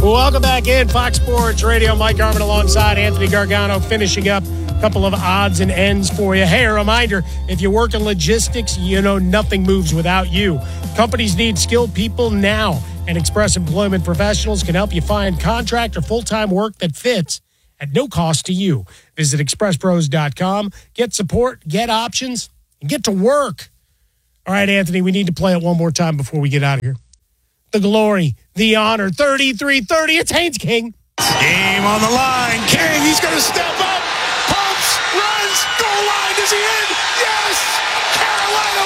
Welcome back in Fox Sports Radio. Mike Harmon alongside Anthony Gargano, finishing up a couple of odds and ends for you. Hey, a reminder, if you work in logistics, you know nothing moves without you. Companies need skilled people now, and Express Employment Professionals can help you find contract or full-time work that fits at no cost to you. Visit expresspros.com, get support, get options, and get to work. All right, Anthony, we need to play it one more time before we get out of here. The glory, the honor, 33-30. It's Haynes King. Game on the line. King, he's going to step up. Pumps, runs, goal line. Is he in? Yes! Carolina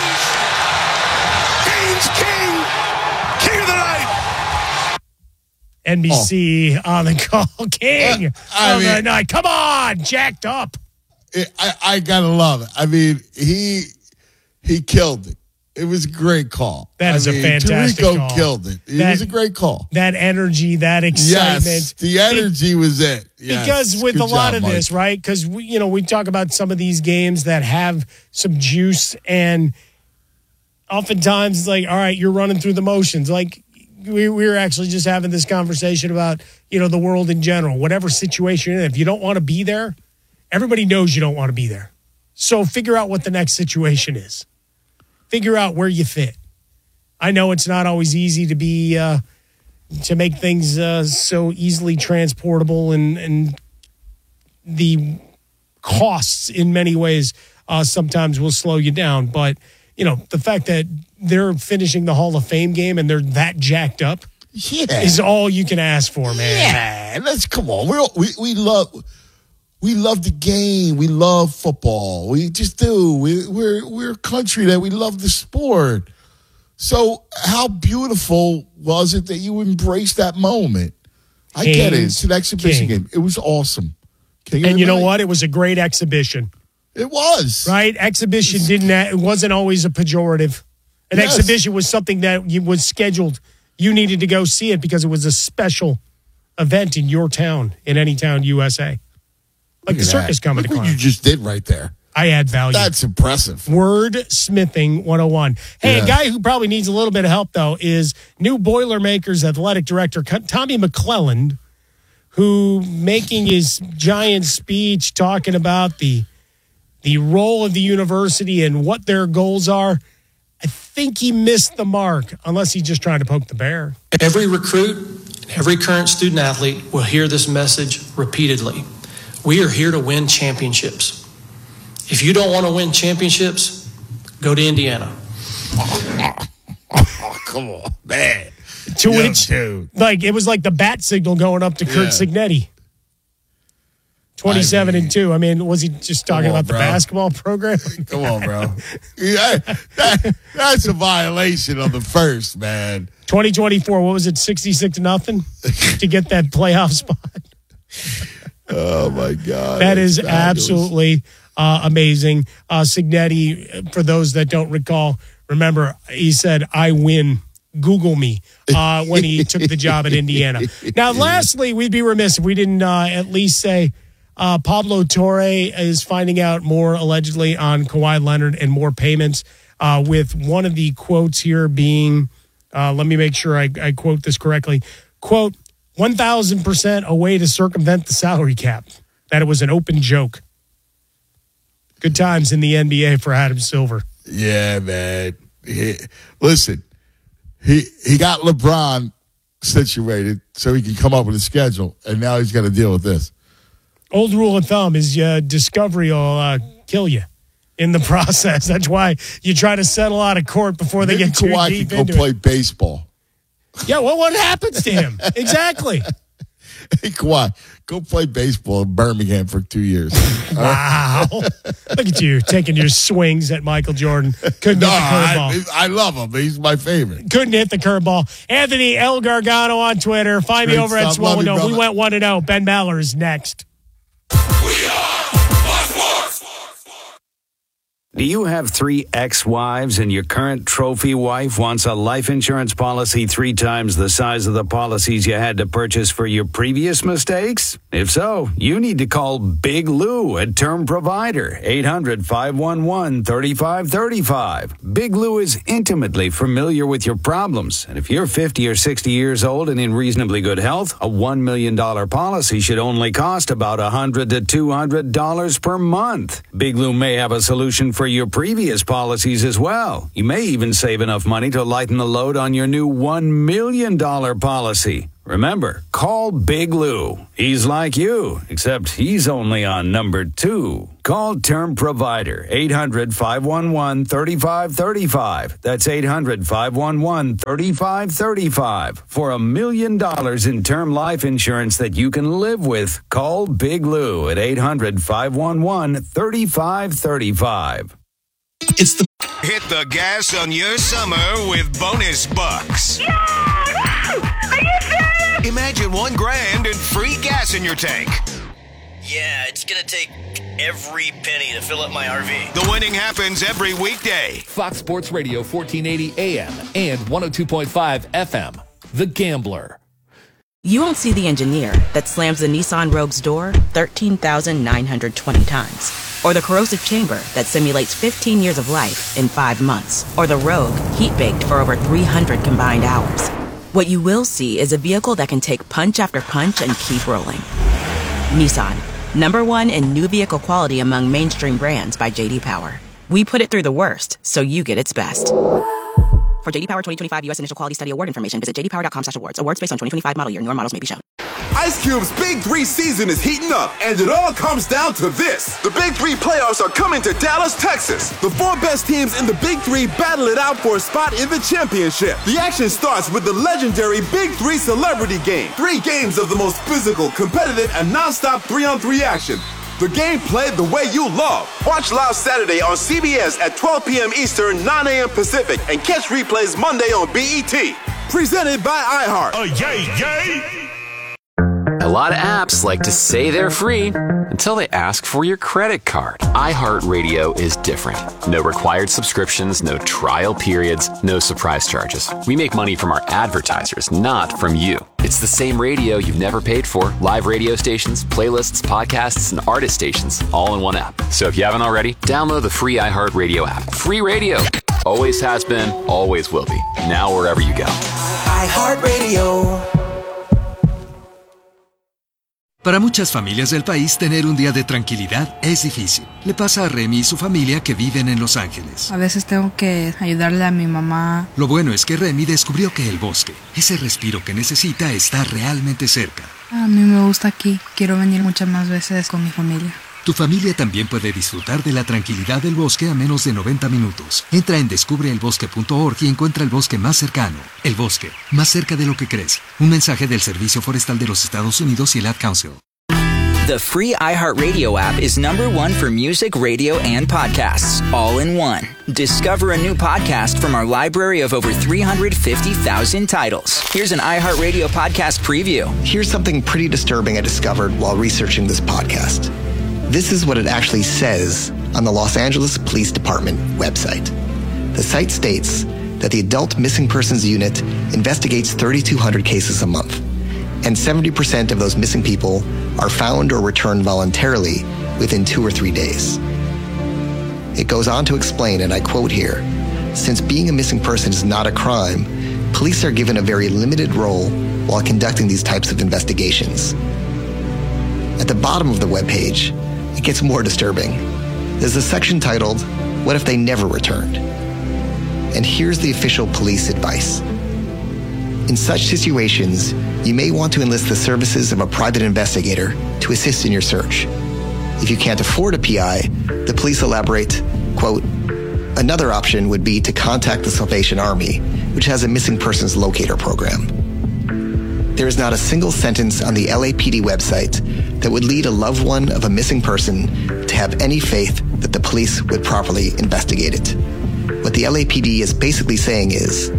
wins. Haynes King, king of the night. NBC on the call. King of the night. Come on, jacked up. I got to love it. I mean, he killed it. It was a great call. That is a fantastic call. Tirico killed it. It was a great call. That energy, that excitement. Yes, the energy was it. Yes. Because with a lot of this, right? Because we talk about some of these games that have some juice, and oftentimes it's like, all right, you're running through the motions. Like we were actually just having this conversation about the world in general. Whatever situation you're in, if you don't want to be there, everybody knows you don't want to be there. So figure out what the next situation is. Figure out where you fit. I know it's not always easy to be to make things so easily transportable, and the costs in many ways sometimes will slow you down. But the fact that they're finishing the Hall of Fame game and they're that jacked up is all you can ask for, man. Yeah, come on. We love the game. We love football. We just do. We're a country that we love the sport. So how beautiful was it that you embraced that moment? I get it. It's an exhibition game. It was awesome. And you know what? It was a great exhibition. It was. Right? Exhibition it wasn't always a pejorative. An exhibition was something that was scheduled. You needed to go see it because it was a special event in your town, in any town, USA. Like the circus coming to Look what you just did right there. I add value. That's impressive. Wordsmithing 101. Hey, a guy who probably needs a little bit of help, though, is new Boilermakers athletic director Tommy McClelland, who making his giant speech talking about the role of the university and what their goals are. I think he missed the mark, unless he's just trying to poke the bear. Every recruit, every current student athlete will hear this message repeatedly. We are here to win championships. If you don't want to win championships, go to Indiana. Oh, come on, man. To which, it was like the bat signal going up to Kurt Signetti. 27-2. I mean, was he just talking about the basketball program? Come on, bro. That's a violation of the first, man. 2024, what was it, 66-0 to get that playoff spot? Oh, my God. That is absolutely amazing. Signetti, for those that don't recall, remember, he said, I win. Google me when he took the job at Indiana. Now, lastly, we'd be remiss if we didn't at least say Pablo Torre is finding out more allegedly on Kawhi Leonard and more payments, with one of the quotes here being, let me make sure I quote this correctly, quote, 1,000% a way to circumvent the salary cap, that it was an open joke. Good times in the NBA for Adam Silver. Yeah, man. Listen, he got LeBron situated so he can come up with a schedule, and now he's got to deal with this. Old rule of thumb is discovery will kill you in the process. That's why you try to settle out of court before they get too Kawhi deep can into go play it. baseball. Yeah, well, what happens to him? Exactly. Hey, Kawhi, go play baseball in Birmingham for 2 years. Wow. Look at you taking your swings at Michael Jordan. Couldn't hit the curveball. I love him. He's my favorite. Couldn't hit the curveball. Anthony L. Gargano on Twitter. Find me over at Swollen Dome. We went 1-0. Ben Maller is next. We are Fox Sports. Do you have 3 ex-wives and your current trophy wife wants a life insurance policy 3 times the size of the policies you had to purchase for your previous mistakes? If so, you need to call Big Lou at Term Provider, 800-511-3535. Big Lou is intimately familiar with your problems, and if you're 50 or 60 years old and in reasonably good health, a $1 million policy should only cost about $100 to $200 per month. Big Lou may have a solution for your previous policies as well. You may even save enough money to lighten the load on your new $1 million policy. Remember, call Big Lou. He's like you, except he's only on number 2. Call Term Provider, 800-511-3535. That's 800-511-3535. For $1 million in term life insurance that you can live with, call Big Lou at 800-511-3535. It's the Hit the gas on your summer with Bonus Bucks. Yeah! Are you serious? Imagine $1,000 and free gas in your tank. Yeah, it's gonna take every penny to fill up my RV. The winning happens every weekday. Fox Sports Radio 1480 AM and 102.5 FM. The Gambler. You won't see the engineer that slams the Nissan Rogue's door 13,920 times. Or the corrosive chamber that simulates 15 years of life in 5 months. Or the Rogue heat-baked for over 300 combined hours. What you will see is a vehicle that can take punch after punch and keep rolling. Nissan, #1 in new vehicle quality among mainstream brands by J.D. Power. We put it through the worst, so you get its best. For J.D. Power 2025 U.S. Initial Quality Study Award information, visit jdpower.com/awards. Awards based on 2025 model year. Newer models may be shown. Ice Cube's Big 3 season is heating up, and it all comes down to this. The Big 3 playoffs are coming to Dallas, Texas. The 4 best teams in the Big 3 battle it out for a spot in the championship. The action starts with the legendary Big 3 Celebrity Game. 3 games of the most physical, competitive, and non-stop 3-on-3 action. The game played the way you love. Watch live Saturday on CBS at 12 p.m. Eastern, 9 a.m. Pacific, and catch replays Monday on BET. Presented by iHeart. yay! A lot of apps like to say they're free until they ask for your credit card. iHeartRadio is different. No required subscriptions, no trial periods, no surprise charges. We make money from our advertisers, not from you. It's the same radio you've never paid for. Live radio stations, playlists, podcasts, and artist stations, all in one app. So if you haven't already, download the free iHeartRadio app. Free radio. Always has been, always will be. Now wherever you go. iHeartRadio. Para muchas familias del país, tener un día de tranquilidad es difícil. Le pasa a Remy y su familia que viven en Los Ángeles. A veces tengo que ayudarle a mi mamá. Lo bueno es que Remy descubrió que el bosque, ese respiro que necesita, está realmente cerca. A mí me gusta aquí. Quiero venir muchas más veces con mi familia. Tu familia también puede disfrutar de la tranquilidad del bosque a menos de 90 minutos. Entra en descubreelbosque.org y encuentra el bosque más cercano. El bosque, más cerca de lo que crees. Un mensaje del Servicio Forestal de los Estados Unidos y el Ad Council. The free iHeartRadio app is #1 for music, radio, and podcasts, all in one. Discover a new podcast from our library of over 350,000 titles. Here's an iHeartRadio podcast preview. Here's something pretty disturbing I discovered while researching this podcast. This is what it actually says on the Los Angeles Police Department website. The site states that the Adult Missing Persons Unit investigates 3,200 cases a month, and 70% of those missing people are found or returned voluntarily within 2 or 3 days. It goes on to explain, and I quote here, since being a missing person is not a crime, police are given a very limited role while conducting these types of investigations. At the bottom of the webpage, it gets more disturbing. There's a section titled, What if they never returned? And here's the official police advice. In such situations, you may want to enlist the services of a private investigator to assist in your search. If you can't afford a PI, the police elaborate, quote, another option would be to contact the Salvation Army, which has a missing persons locator program. There is not a single sentence on the LAPD website that would lead a loved one of a missing person to have any faith that the police would properly investigate it. What the LAPD is basically saying is,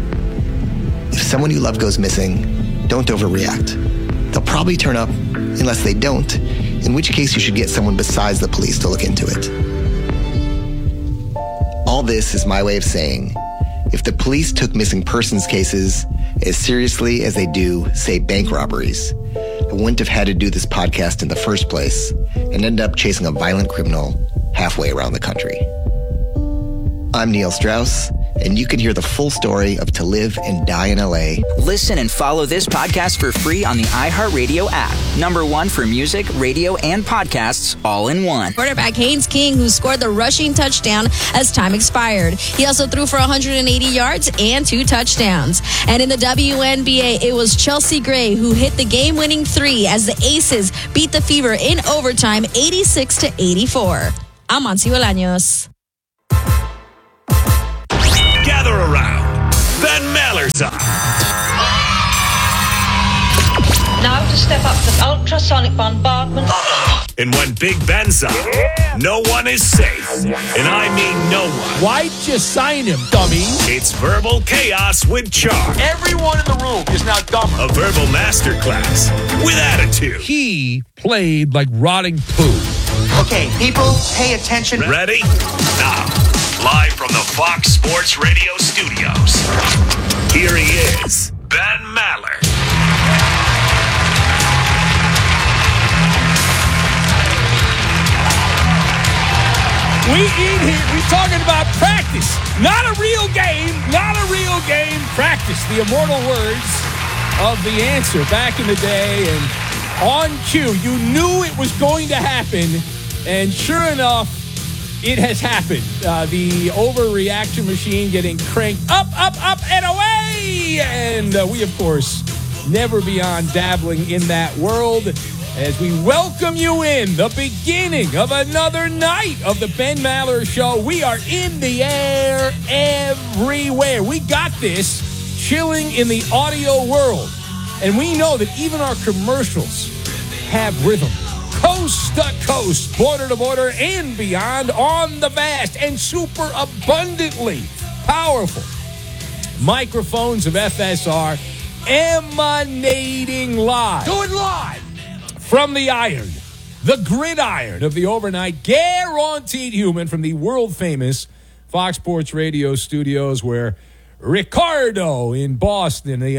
if someone you love goes missing, don't overreact. They'll probably turn up unless they don't, in which case you should get someone besides the police to look into it. this is my way of saying, if the police took missing persons cases as seriously as they do, say, bank robberies, I wouldn't have had to do this podcast in the first place and end up chasing a violent criminal halfway around the country. I'm Neil Strauss, and you can hear the full story of To Live and Die in LA. Listen and follow this podcast for free on the iHeartRadio app. #1 for music, radio, and podcasts all in one. Quarterback Haynes King, who scored the rushing touchdown as time expired. He also threw for 180 yards and 2 touchdowns. And in the WNBA, it was Chelsea Gray who hit the game-winning 3 as the Aces beat the Fever in overtime 86-84. I'm Monty Bolaños. Gather around. Ben Maller's on. Now to step up to ultrasonic bombardment. And when Big Ben's on, no one is safe. And I mean no one. Why'd you sign him, dummy? It's Verbal Chaos with Charm. Everyone in the room is now dumber. A verbal masterclass with attitude. He played like rotting poo. Okay, people, pay attention. Ready? Now, live from the Fox Sports Radio studios, here he is, Ben Maller. We eat here. We're talking about practice. Not a real game. Not a real game. Practice. The immortal words of The Answer back in the day. And on cue, you knew it was going to happen. And sure enough, it has happened. The overreaction machine getting cranked up, and away. And we, of course, never beyond dabbling in that world as we welcome you in the beginning of another night of the Ben Maller Show. We are in the air everywhere. We got this chilling in the audio world. And we know that even our commercials have rhythm. Coast to coast, border to border, and beyond on the vast and super abundantly powerful microphones of FSR emanating live. Do it live! From the iron, the gridiron of the overnight, guaranteed human from the world-famous Fox Sports Radio studios where Ricardo in Boston, the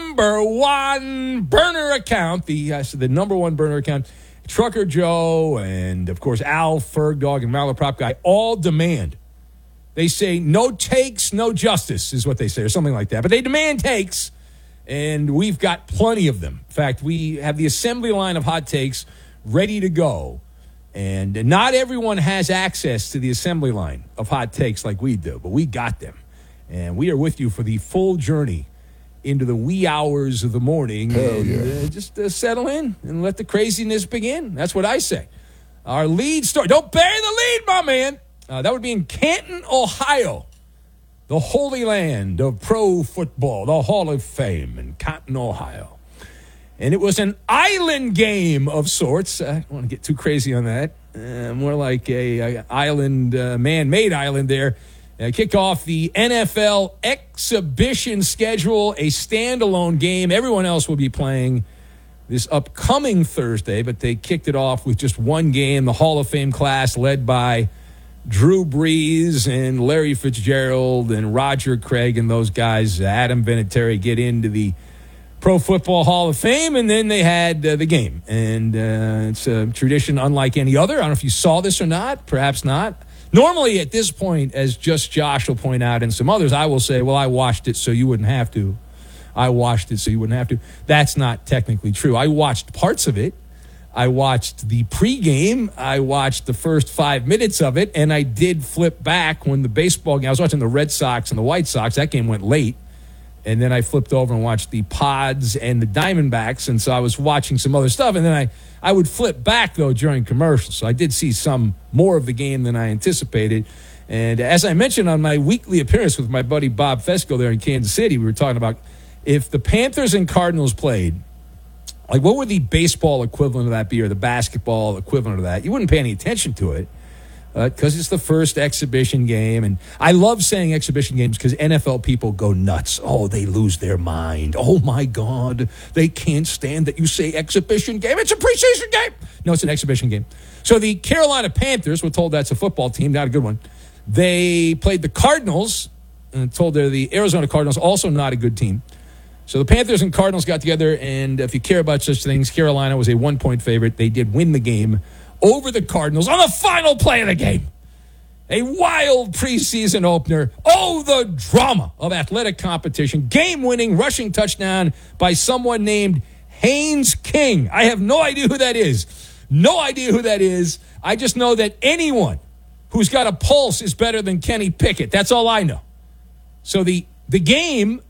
#1 burner account, the #1 burner account, Trucker Joe, and, of course, Al, Ferg Dog, and Malaprop Guy all demand. They say no takes, no justice is what they say, or something like that. But they demand takes, and we've got plenty of them. In fact, we have the assembly line of hot takes ready to go. And not everyone has access to the assembly line of hot takes like we do, but we got them. And we are with you for the full journey into the wee hours of the morning. Hell yeah. Just settle in and let the craziness begin. That's what I say. Our lead story. Don't bury the lead, my man. That would be in Canton, Ohio, the holy land of pro football, the Hall of Fame in Canton, Ohio. And it was an island game of sorts. I don't want to get too crazy on that. More like a island, man-made island there. Kick off the NFL exhibition schedule, a standalone game. Everyone else will be playing this upcoming Thursday, but they kicked it off with just one game. The Hall of Fame class led by Drew Brees and Larry Fitzgerald and Roger Craig and those guys, Adam Vinatieri, get into the Pro Football Hall of Fame, and then they had the game. And it's a tradition unlike any other. I don't know if you saw this or not, perhaps not. Normally, at this point, as Just Josh will point out and some others, I will say, well, I watched it so you wouldn't have to. I watched it so you wouldn't have to. That's not technically true. I watched parts of it. I watched the pregame. I watched the first 5 minutes of it, and I did flip back when the baseball game, I was watching the Red Sox and the White Sox. That game went late. And then I flipped over and watched the Pods and the Diamondbacks, and so I was watching some other stuff. And then I would flip back, though, during commercials. So I did see some more of the game than I anticipated. And as I mentioned on my weekly appearance with my buddy Bob Fesco there in Kansas City, we were talking about if the Panthers and Cardinals played, like what would the baseball equivalent of that be or the basketball equivalent of that? You wouldn't pay any attention to it. Because it's the first exhibition game. And I love saying exhibition games because NFL people go nuts. Oh, they lose their mind. Oh, my God. They can't stand that you say exhibition game. It's a preseason game. No, it's an exhibition game. So the Carolina Panthers, we're told that's a football team, not a good one. They played the Cardinals, and told the Arizona Cardinals, also not a good team. So the Panthers and Cardinals got together, and if you care about such things, Carolina was a 1-point favorite. They did win the game over the Cardinals on the final play of the game. A wild preseason opener. Oh, the drama of athletic competition. Game-winning rushing touchdown by someone named Haynes King. I have no idea who that is. No idea who that is. I just know that anyone who's got a pulse is better than Kenny Pickett. That's all I know. So the game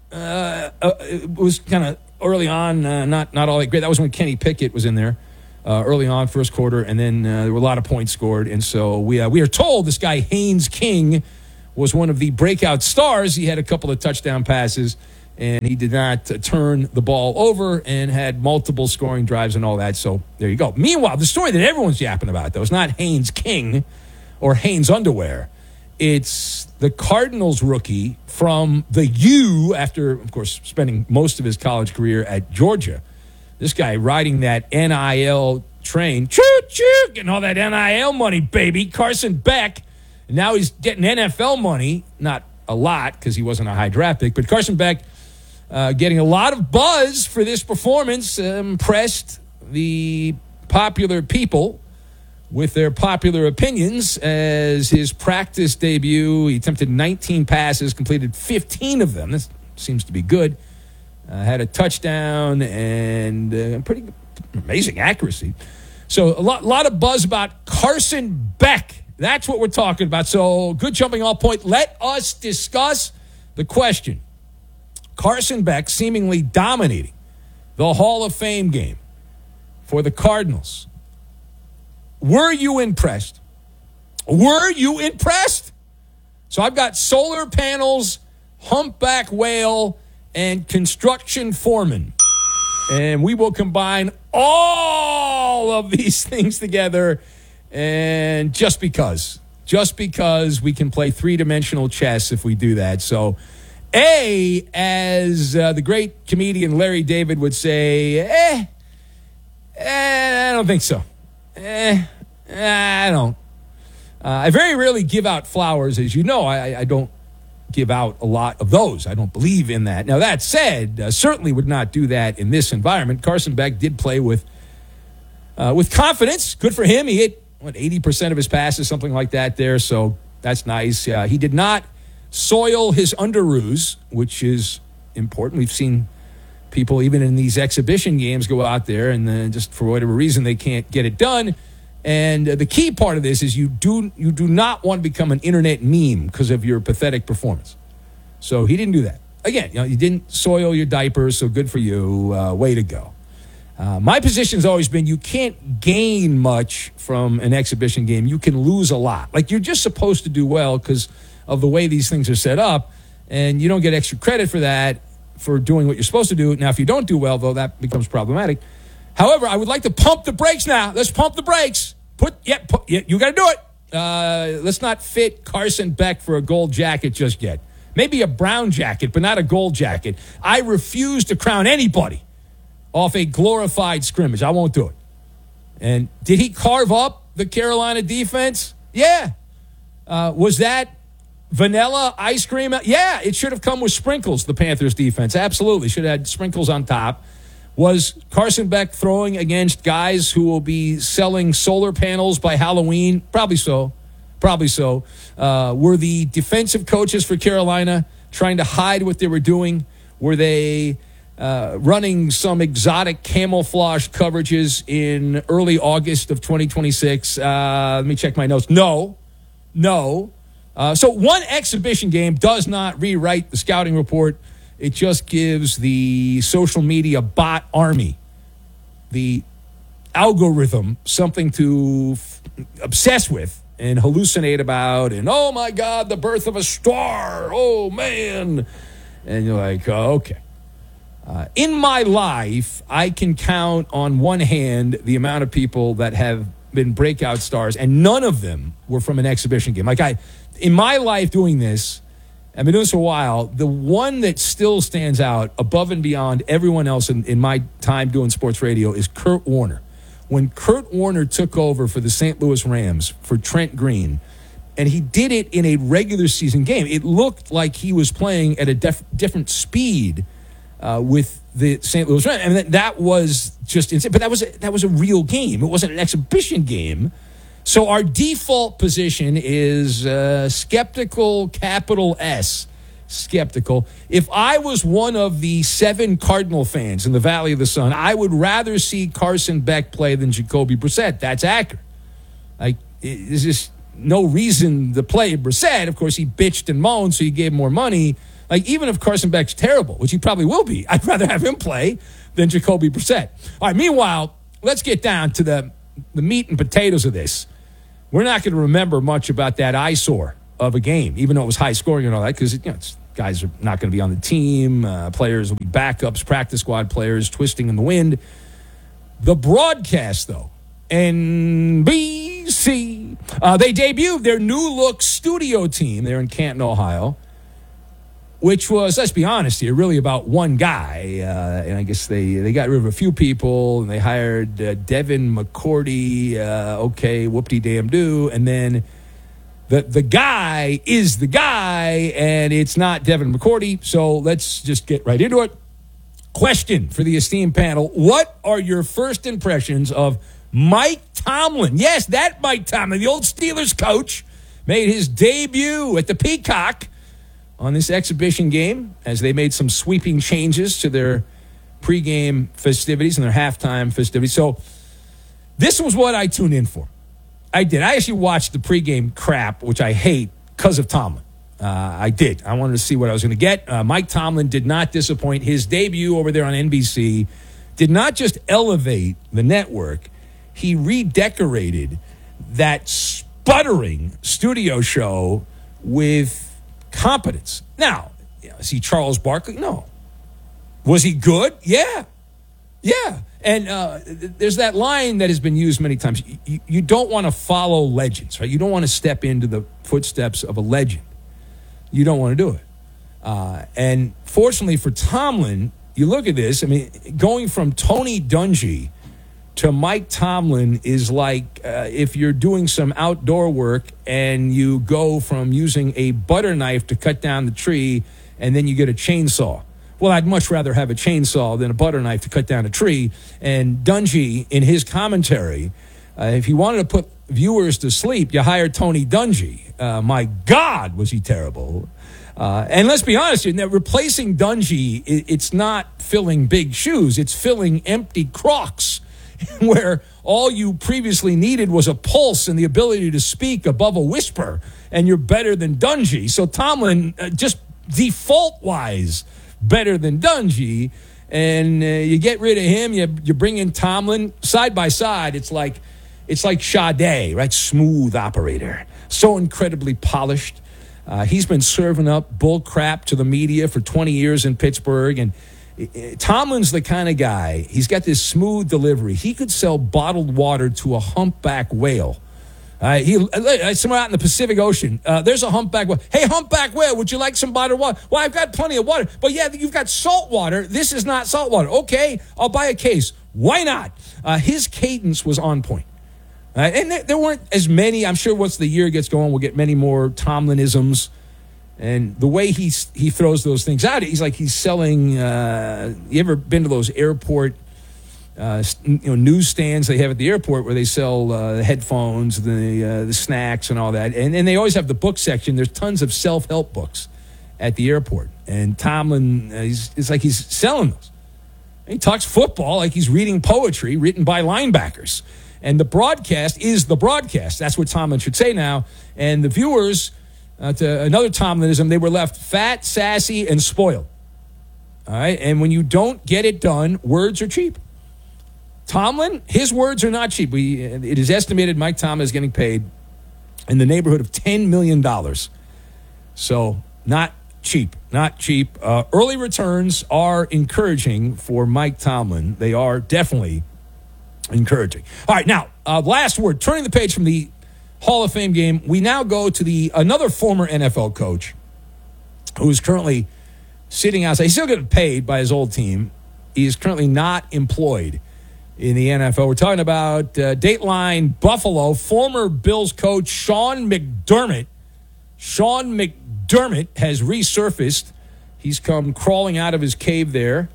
was kind of early on, not all that great. That was when Kenny Pickett was in there early on, first quarter, and then there were a lot of points scored. And so we are told this guy Haynes King was one of the breakout stars. He had a couple of touchdown passes, and he did not turn the ball over and had multiple scoring drives and all that. So there you go. Meanwhile, the story that everyone's yapping about, though, is not Haynes King or Haynes Underwear. It's the Cardinals rookie from the U, after, of course, spending most of his college career at Georgia. This guy riding that NIL train, choo-choo, getting all that NIL money, baby. Carson Beck. And now he's getting NFL money. Not a lot, because he wasn't a high draft pick, but Carson Beck getting a lot of buzz for this performance. Impressed the popular people with their popular opinions as his practice debut. He attempted 19 passes, completed 15 of them. This seems to be good. Had a touchdown and pretty amazing accuracy. So a lot of buzz about Carson Beck. That's what we're talking about. So good jumping off point. Let us discuss the question. Carson Beck seemingly dominating the Hall of Fame game for the Cardinals. Were you impressed? Were you impressed? So I've got solar panels, humpback whale, and construction foreman. And we will combine all of these things together. And just because we can play three-dimensional chess if we do that. So, as the great comedian Larry David would say, I don't think so. I don't. I very rarely give out flowers, as you know. I don't give out a lot of those. I don't believe in that. Now, that said, certainly would not do that in this environment. Carson Beck did play with confidence. Good for him. He hit, 80% of his passes, something like that there, so that's nice. He did not soil his underoos, which is important. We've seen people, even in these exhibition games, go out there and just for whatever reason they can't get it done. And the key part of this is you do not want to become an internet meme because of your pathetic performance. So he didn't do that. Again, you didn't soil your diapers, so good for you. Way to go. My position's always been you can't gain much from an exhibition game. You can lose a lot. Like, you're just supposed to do well because of the way these things are set up, and you don't get extra credit for that, for doing what you're supposed to do. Now, if you don't do well, though, that becomes problematic. However, I would like to pump the brakes now. Let's pump the brakes. You got to do it. Let's not fit Carson Beck for a gold jacket just yet. Maybe a brown jacket, but not a gold jacket. I refuse to crown anybody off a glorified scrimmage. I won't do it. And did he carve up the Carolina defense? Yeah. Was that vanilla ice cream? Yeah, it should have come with sprinkles, the Panthers defense. Absolutely. Should have had sprinkles on top. Was Carson Beck throwing against guys who will be selling solar panels by Halloween? Probably so. Were the defensive coaches for Carolina trying to hide what they were doing? Were they running some exotic camouflage coverages in early August of 2026? Let me check my notes. No. So one exhibition game does not rewrite the scouting report. It just gives the social media bot army, the algorithm, something to obsess with and hallucinate about. And, oh, my God, the birth of a star. Oh, man. And you're like, oh, okay. In my life, I can count on one hand the amount of people that have been breakout stars, and none of them were from an exhibition game. Like, in my life doing this, I've been doing this for a while, the one that still stands out above and beyond everyone else in my time doing sports radio is Kurt Warner. When Kurt Warner took over for the St. Louis Rams for Trent Green, And he did it in a regular season game. It looked like he was playing at a different speed with the St. Louis Rams. And that was just insane. But that was a real game. It wasn't an exhibition game. So our default position is skeptical, capital S, skeptical. If I was one of the 7 Cardinal fans in the Valley of the Sun, I would rather see Carson Beck play than Jacoby Brissett. That's accurate. Like, there's just no reason to play Brissett. Of course, he bitched and moaned, so you gave him more money. Like, even if Carson Beck's terrible, which he probably will be, I'd rather have him play than Jacoby Brissett. All right, meanwhile, let's get down to the meat and potatoes of this. We're not going to remember much about that eyesore of a game, even though it was high scoring and all that, because guys are not going to be on the team. Players will be backups, practice squad players twisting in the wind. The broadcast, though, NBC, they debuted their new look studio team there in Canton, Ohio, which was, let's be honest here, really about one guy. And I guess they got rid of a few people, and they hired Devin McCourty, okay, whoop-de-damn-do, and then the guy is the guy, and it's not Devin McCourty, so let's just get right into it. Question for the esteemed panel: what are your first impressions of Mike Tomlin? Yes, that Mike Tomlin, the old Steelers coach, made his debut at the Peacock on this exhibition game as they made some sweeping changes to their pregame festivities and their halftime festivities. So this was what I tuned in for. I did. I actually watched the pregame crap, which I hate, because of Tomlin. I did. I wanted to see what I was going to get. Mike Tomlin did not disappoint. His debut over there on NBC did not just elevate the network. He redecorated that sputtering studio show with competence. Now, is he Charles Barkley? No. Was he good? Yeah. And there's that line that has been used many times. You don't want to follow legends, right? You don't want to step into the footsteps of a legend. You don't want to do it. And fortunately for Tomlin, you look at this, I mean, going from Tony Dungy to Mike Tomlin is like if you're doing some outdoor work and you go from using a butter knife to cut down the tree and then you get a chainsaw. Well, I'd much rather have a chainsaw than a butter knife to cut down a tree. And Dungy, in his commentary, if he wanted to put viewers to sleep, you hired Tony Dungy. My God, was he terrible. And let's be honest, replacing Dungy, it's not filling big shoes. It's filling empty Crocs, where all you previously needed was a pulse and the ability to speak above a whisper, and you're better than Dungy. So Tomlin, just default-wise, better than Dungy, and you get rid of him, you bring in Tomlin. Side by side, it's like Sade, right? Smooth operator. So incredibly polished. He's been serving up bull crap to the media for 20 years in Pittsburgh, and Tomlin's the kind of guy, he's got this smooth delivery. He could sell bottled water to a humpback whale. Somewhere out in the Pacific Ocean, there's a humpback whale. Hey, humpback whale, would you like some bottled water? Well, I've got plenty of water. But yeah, you've got salt water. This is not salt water. Okay, I'll buy a case. Why not? His cadence was on point. And there weren't as many. I'm sure once the year gets going, we'll get many more Tomlinisms. And the way he throws those things out, he's like he's selling. You ever been to those airport newsstands they have at the airport where they sell headphones, the snacks and all that, and they always have the book section. There's tons of self-help books at the airport, and Tomlin, it's like he's selling those. He talks football like he's reading poetry written by linebackers, and the broadcast is the broadcast. That's what Tomlin should say now, and the viewers, to another Tomlinism, they were left fat, sassy, and spoiled. All right, and when you don't get it done, words are cheap. Tomlin, his words are not cheap. It is estimated Mike Tomlin is getting paid in the neighborhood of $10 million. So not cheap. Early returns are encouraging for Mike Tomlin. They are definitely encouraging. All right, now, last word. Turning the page from the Hall of Fame game, we now go to another former NFL coach who is currently sitting outside. He's still getting paid by his old team. He is currently not employed in the NFL. We're talking about Dateline Buffalo, former Bills coach Sean McDermott. Sean McDermott has resurfaced. He's come crawling out of his cave there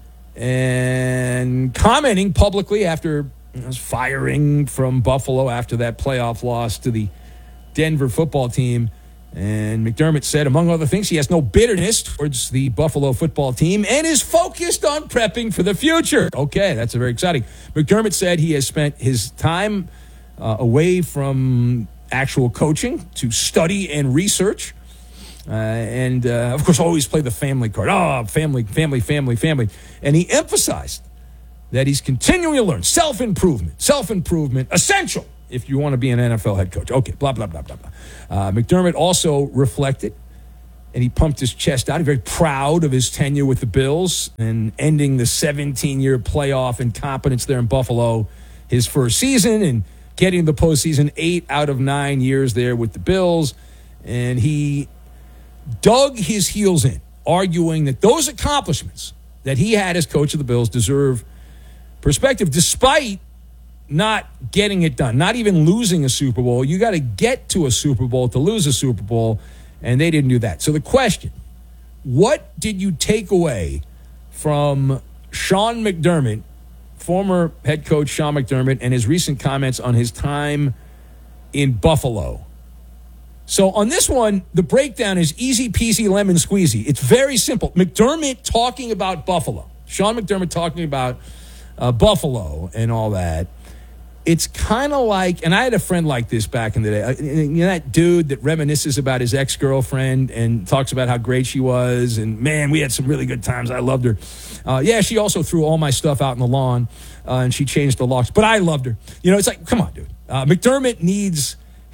and commenting publicly after his firing from Buffalo after that playoff loss to the Denver football team. And McDermott said, among other things, he has no bitterness towards the Buffalo football team and is focused on prepping for the future. Okay, that's very exciting. McDermott said he has spent his time away from actual coaching to study and research. And, of course, always play the family card. Oh, family. And he emphasized that he's continuing to learn. Self-improvement, essential if you want to be an NFL head coach. Okay, blah, blah, blah, blah, blah. McDermott also reflected, and he pumped his chest out. He's very proud of his tenure with the Bills and ending the 17-year playoff incompetence there in Buffalo his first season and getting the postseason 8 out of 9 years there with the Bills. And he dug his heels in, arguing that those accomplishments that he had as coach of the Bills deserve perspective despite not getting it done, not even losing a Super Bowl. You got to get to a Super Bowl to lose a Super Bowl, and they didn't do that. So the question, what did you take away from Sean McDermott, former head coach Sean McDermott, and his recent comments on his time in Buffalo? So on this one, the breakdown is easy peasy lemon squeezy. It's very simple. McDermott talking about Buffalo. Sean McDermott talking about Buffalo and all that. It's kind of like, and I had a friend like this back in the day. You know that dude that reminisces about his ex-girlfriend and talks about how great she was, and man, we had some really good times. I loved her. Yeah, she also threw all my stuff out in the lawn, and she changed the locks, but I loved her. You know, it's like, come on, dude. McDermott needs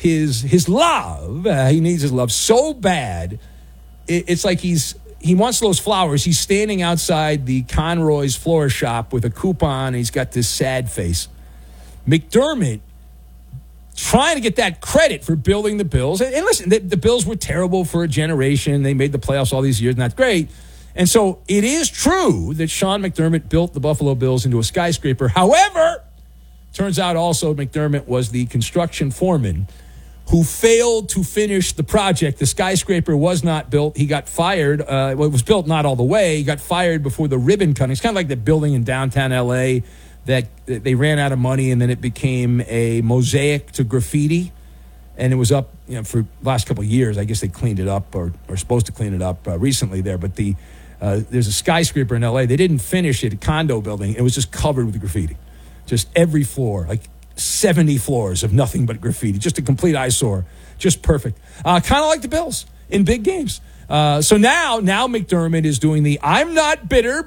his love. He needs his love so bad. It's like he wants those flowers. He's standing outside the Conroy's florist shop with a coupon, and he's got this sad face. McDermott trying to get that credit for building the Bills. And listen, the Bills were terrible for a generation. They made the playoffs all these years, and that's great. And so it is true that Sean McDermott built the Buffalo Bills into a skyscraper. However, turns out also McDermott was the construction foreman who failed to finish the project. The skyscraper was not built. He got fired. It was built not all the way. He got fired before the ribbon cutting. It's kind of like the building in downtown L.A., that they ran out of money, and then it became a mosaic to graffiti, and it was up, for the last couple of years. I guess they cleaned it up, or supposed to clean it up recently there. But there's a skyscraper in L.A. They didn't finish it, a condo building. It was just covered with graffiti, just every floor, like 70 floors of nothing but graffiti, just a complete eyesore, just perfect. Kind of like the Bills in big games. So now McDermott is doing the I'm not bitter,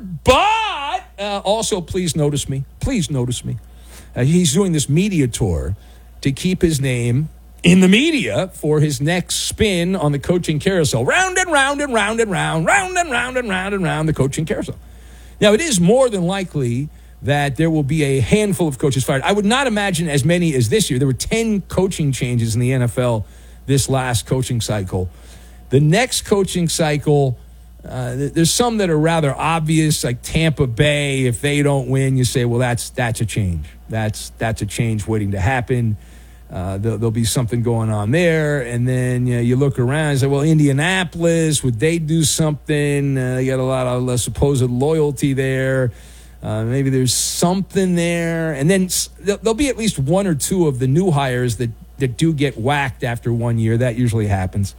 but also please notice me. Please notice me. He's doing this media tour to keep his name in the media for his next spin on the coaching carousel. Round and round and round and round, round and round and round and round the coaching carousel. Now, it is more than likely that there will be a handful of coaches fired. I would not imagine as many as this year. There were 10 coaching changes in the NFL this last coaching cycle. The next coaching cycle, there's some that are rather obvious, like Tampa Bay. If they don't win, you say, well, that's a change. That's a change waiting to happen. There'll be something going on there. And then you look around and say, well, Indianapolis, would they do something? They got a lot of supposed loyalty there. Maybe there's something there. And then there'll be at least one or two of the new hires that do get whacked after 1 year. That usually happens.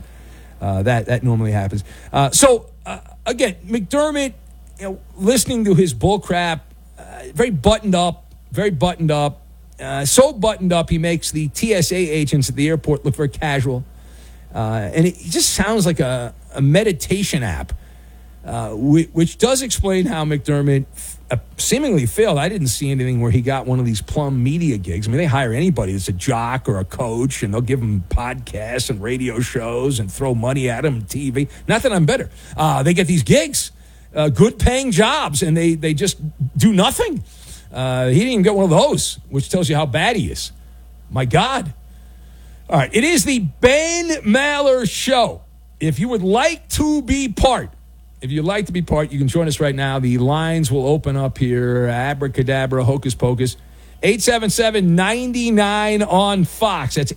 That normally happens. Again, McDermott, listening to his bull crap, very buttoned up. So buttoned up, he makes the TSA agents at the airport look very casual. And it just sounds like a meditation app, which does explain how McDermott seemingly failed. I didn't see anything where he got one of these plum media gigs. I mean, they hire anybody that's a jock or a coach, and they'll give them podcasts and radio shows and throw money at them, TV. Not that I'm better. They get these gigs, good paying jobs, and they just do nothing. He didn't even get one of those, which tells you how bad he is. My God. All right, it is the Ben Maller Show. If you would like to be part if you'd like to be part, you can join us right now. The lines will open up here. Abracadabra, hocus pocus. 877-99 on Fox. That's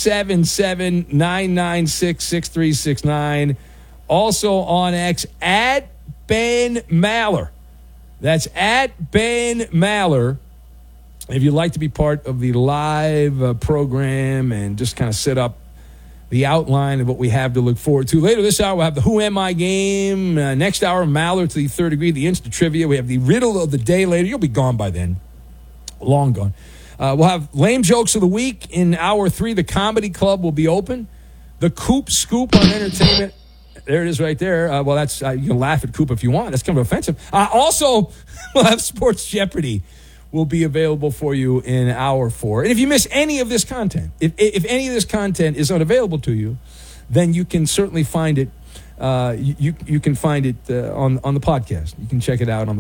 877-996-6369. Also on X, at Ben Maller. That's at Ben Maller. If you'd like to be part of the live program and just kind of set up the outline of what we have to look forward to. Later this hour, we'll have the Who Am I game. Next hour, Maller to the third degree, the instant trivia. We have the riddle of the day later. You'll be gone by then. Long gone. We'll have lame jokes of the week in hour 3. The Comedy Club will be open. The Coop Scoop on entertainment. There it is right there. Well, that's you can laugh at Coop if you want. That's kind of offensive. Also, we'll have Sports Jeopardy will be available for you in hour 4. And if you miss any of this content, if any of this content is unavailable to you, then you can certainly find it. You can find it on the podcast. You can check it out on